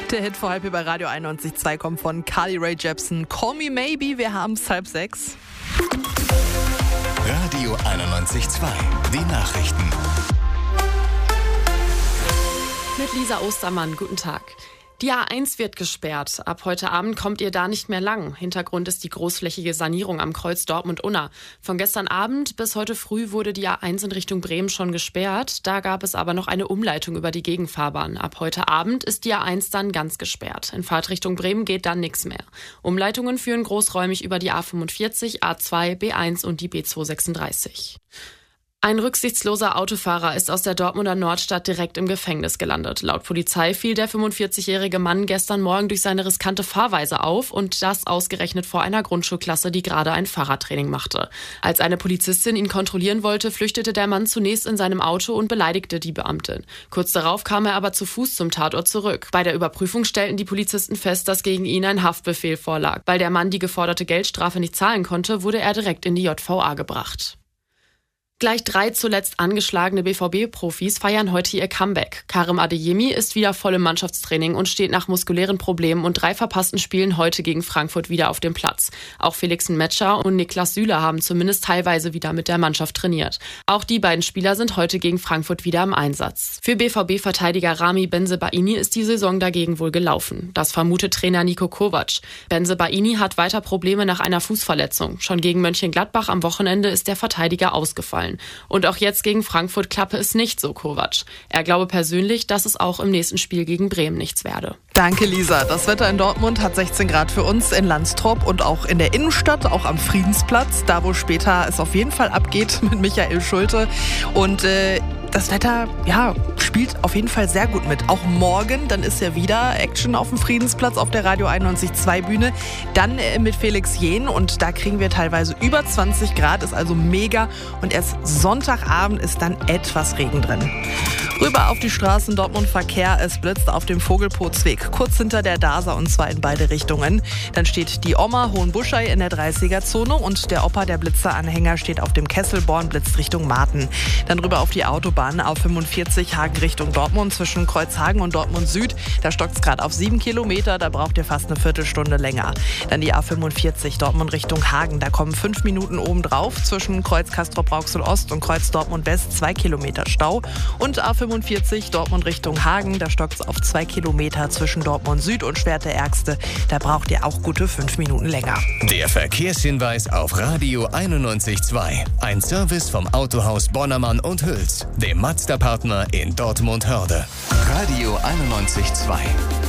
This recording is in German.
Der Hit vor halb über Radio 91.2 kommt von Carly Rae Jepsen. Call Me Maybe, wir haben es 5:30. Radio 91.2, die Nachrichten. Mit Lisa Ostermann, guten Tag. Die A1 wird gesperrt. Ab heute Abend kommt ihr da nicht mehr lang. Hintergrund ist die großflächige Sanierung am Kreuz Dortmund-Unna. Von gestern Abend bis heute früh wurde die A1 in Richtung Bremen schon gesperrt. Da gab es aber noch eine Umleitung über die Gegenfahrbahn. Ab heute Abend ist die A1 dann ganz gesperrt. In Fahrtrichtung Bremen geht dann nichts mehr. Umleitungen führen großräumig über die A45, A2, B1 und die B236. Ein rücksichtsloser Autofahrer ist aus der Dortmunder Nordstadt direkt im Gefängnis gelandet. Laut Polizei fiel der 45-jährige Mann gestern Morgen durch seine riskante Fahrweise auf und das ausgerechnet vor einer Grundschulklasse, die gerade ein Fahrradtraining machte. Als eine Polizistin ihn kontrollieren wollte, flüchtete der Mann zunächst in seinem Auto und beleidigte die Beamtin. Kurz darauf kam er aber zu Fuß zum Tatort zurück. Bei der Überprüfung stellten die Polizisten fest, dass gegen ihn ein Haftbefehl vorlag. Weil der Mann die geforderte Geldstrafe nicht zahlen konnte, wurde er direkt in die JVA gebracht. Gleich 3 zuletzt angeschlagene BVB-Profis feiern heute ihr Comeback. Karim Adeyemi ist wieder voll im Mannschaftstraining und steht nach muskulären Problemen und 3 verpassten Spielen heute gegen Frankfurt wieder auf dem Platz. Auch Felix Metscher und Niklas Süle haben zumindest teilweise wieder mit der Mannschaft trainiert. Auch die beiden Spieler sind heute gegen Frankfurt wieder im Einsatz. Für BVB-Verteidiger Rami Bensebaini ist die Saison dagegen wohl gelaufen. Das vermutet Trainer Niko Kovac. Bensebaini hat weiter Probleme nach einer Fußverletzung. Schon gegen Mönchengladbach am Wochenende ist der Verteidiger ausgefallen. Und auch jetzt gegen Frankfurt klappe es nicht, so Kovac. Er glaube persönlich, dass es auch im nächsten Spiel gegen Bremen nichts werde. Danke, Lisa. Das Wetter in Dortmund hat 16 Grad für uns in Landstrop und auch in der Innenstadt, auch am Friedensplatz, da wo später es auf jeden Fall abgeht mit Michael Schulte. Und das Wetter, spielt auf jeden Fall sehr gut mit. Auch morgen, dann ist ja wieder Action auf dem Friedensplatz auf der Radio 91.2 Bühne. Dann mit Felix Jähn und da kriegen wir teilweise über 20 Grad, ist also mega. Und erst Sonntagabend ist dann etwas Regen drin. Rüber auf die Straßen Dortmund Verkehr. Es blitzt auf dem Vogelpotsweg, kurz hinter der DASA und zwar in beide Richtungen. Dann steht die Oma Hohenbuschei in der 30er-Zone und der Opa, der Blitzeranhänger, steht auf dem Kesselborn, blitzt Richtung Marten. Dann rüber auf die Autobahn A45 Hagen Richtung Dortmund zwischen Kreuzhagen und Dortmund Süd. Da stockt es gerade auf 7 Kilometer, da braucht ihr fast eine Viertelstunde länger. Dann die A45 Dortmund Richtung Hagen, da kommen 5 Minuten obendrauf zwischen Kreuz Castrop-Rauxel Ost und Kreuz Dortmund West 2 Kilometer Stau. Und A45 Dortmund Richtung Hagen, da stockt es auf 2 Kilometer zwischen Dortmund Süd und Schwerte-Ärgste. Da braucht ihr auch gute 5 Minuten länger. Der Verkehrshinweis auf Radio 91.2. Ein Service vom Autohaus Bonnermann und Hüls, dem Mazda-Partner in Dortmund-Hörde. Radio 91.2.